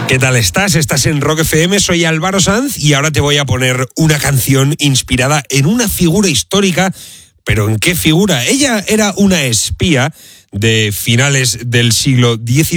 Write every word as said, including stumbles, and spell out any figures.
¿Qué tal estás? Estás en Rock F M, soy Álvaro Sanz y ahora te voy a poner una canción inspirada en una figura histórica. ¿Pero en qué figura? Ella era una espía de finales del siglo diecinueve.